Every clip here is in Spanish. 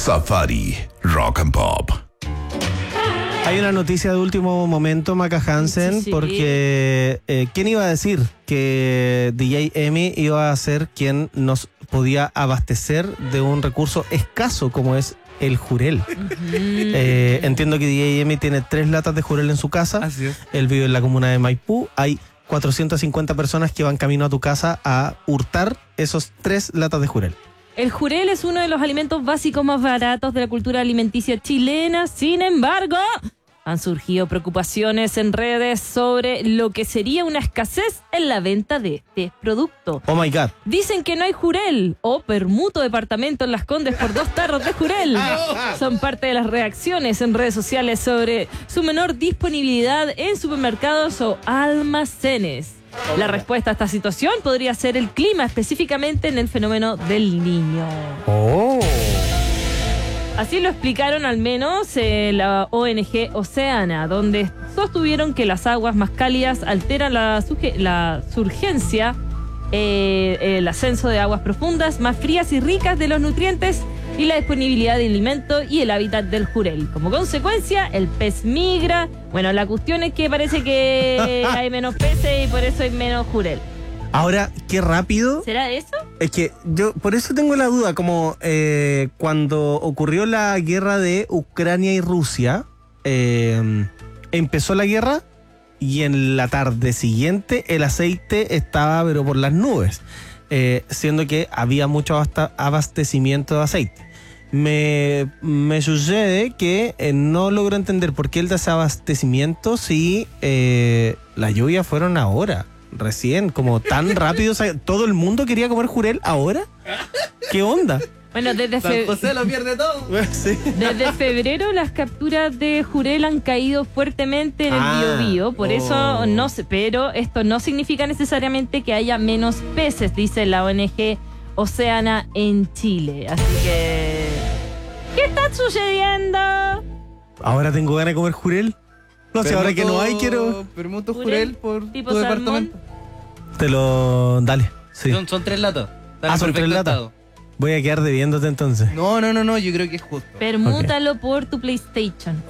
Safari Rock and Pop. Hay una noticia de último momento, Maca Hansen, Sí. porque ¿quién iba a decir que DJ Emi iba a ser quien nos podía abastecer de un recurso escaso como es el jurel? Entiendo que DJ Emi tiene 3 latas de jurel en su casa. Así es. Él vive en la comuna de Maipú. Hay 450 personas que van camino a tu casa a hurtar esos 3 latas de jurel. El jurel es uno de los alimentos básicos más baratos de la cultura alimenticia chilena. Sin embargo, han surgido preocupaciones en redes sobre lo que sería una escasez en la venta de este producto. Oh my God. Dicen que no hay jurel o permuto departamento en Las Condes por 2 tarros de jurel. Son parte de las reacciones en redes sociales sobre su menor disponibilidad en supermercados o almacenes. La respuesta a esta situación podría ser el clima, específicamente en el fenómeno del Niño. Oh. Así lo explicaron al menos la ONG Oceana, donde sostuvieron que las aguas más cálidas alteran la surgencia, el ascenso de aguas profundas, más frías y ricas de los nutrientes y la disponibilidad de alimento y el hábitat del jurel. Como consecuencia, el pez migra. Bueno, la cuestión es que parece que hay menos peces y por eso hay menos jurel. Ahora, qué rápido. ¿Será eso? Es que yo por eso tengo la duda, como cuando ocurrió la guerra de Ucrania y Rusia, empezó la guerra y en la tarde siguiente el aceite estaba pero por las nubes, siendo que había mucho abastecimiento de aceite. Me sucede que no logro entender por qué el desabastecimiento si las lluvias fueron ahora. Recién, como tan rápido, o sea, todo el mundo quería comer jurel ahora. ¿Qué onda? Bueno, San José lo pierde todo. Sí. desde febrero las capturas de jurel han caído fuertemente en el Biobío, por eso no sé, pero esto no significa necesariamente que haya menos peces, dice la ONG Oceana en Chile. Así que, ¿qué está sucediendo? Ahora tengo ganas de comer jurel. No sé, ahora que no hay, quiero. Permuto jurel por tipo tu salmón. departamento. Te lo. Dale. Sí. Son 3 latas. Están en Son 3 perfecto latas. estado. Voy a quedar debiéndote entonces. No, yo creo que es justo. Permútalo por tu PlayStation.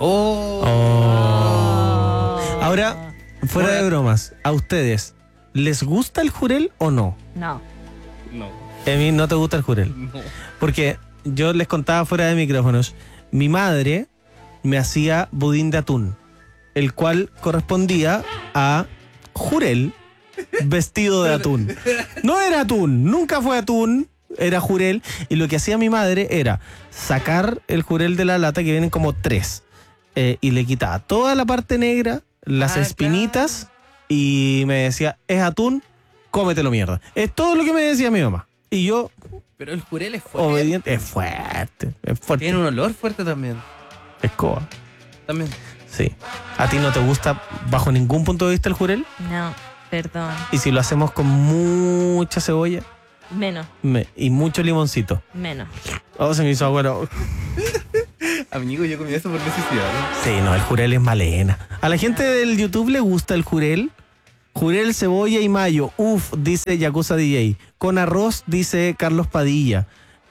Ahora, fuera de bromas, ¿a ustedes les gusta el jurel o no? No. No. A mí no te gusta el jurel. No. Porque yo les contaba fuera de micrófonos, mi madre me hacía budín de atún, el cual correspondía a jurel vestido de atún. No era atún, nunca fue atún, era jurel. Y lo que hacía mi madre era sacar el jurel de la lata, que vienen como 3, y le quitaba toda la parte negra, las espinitas, y me decía, es atún, cómetelo mierda. Es todo lo que me decía mi mamá. Y yo, Pero el jurel es fuerte. obediente, es fuerte. Tiene un olor fuerte también. Escoba. También. Sí. ¿A ti no te gusta bajo ningún punto de vista el jurel? No, perdón. ¿Y si lo hacemos con mucha cebolla Menos. y mucho limoncito? Menos. Oh, se me hizo agua. Amigo, yo comí eso por necesidad. Sí, no, el jurel es malena. A la gente del YouTube le gusta el jurel. Jurel, cebolla y mayo. Uf, dice Yakuza DJ. Con arroz, dice Carlos Padilla.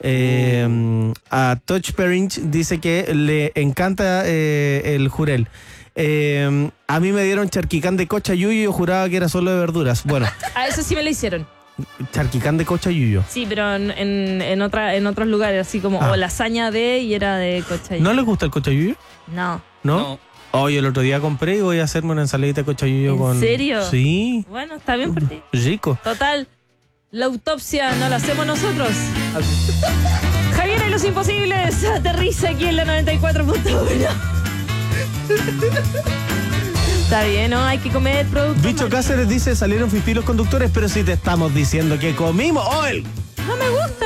A Touch Perinch dice que le encanta el jurel. A mí me dieron charquicán de cochayuyo y yo juraba que era solo de verduras. Bueno, A eso sí me lo hicieron. charquicán de cochayuyo. Sí, pero en otros lugares, así como o lasaña y era de cochayuyo. ¿No les gusta el cochayuyo? No. ¿No? Oye, el otro día compré y voy a hacerme una ensaladita de cochayuyo ¿En con... serio? Sí, Bueno, está bien por ti. rico. Total, la autopsia no la hacemos nosotros. Javiera y los imposibles aterriza aquí en la 94.1. Está bien, ¿no? Hay que comer productos. Bicho Cáceres dice, salieron fifí los conductores, pero si te estamos diciendo que comimos... ¡Oh, el